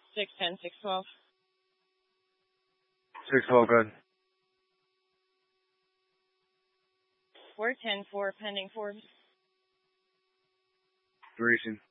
610, 612. 612, good. 410, 4 pending, 4. Duration.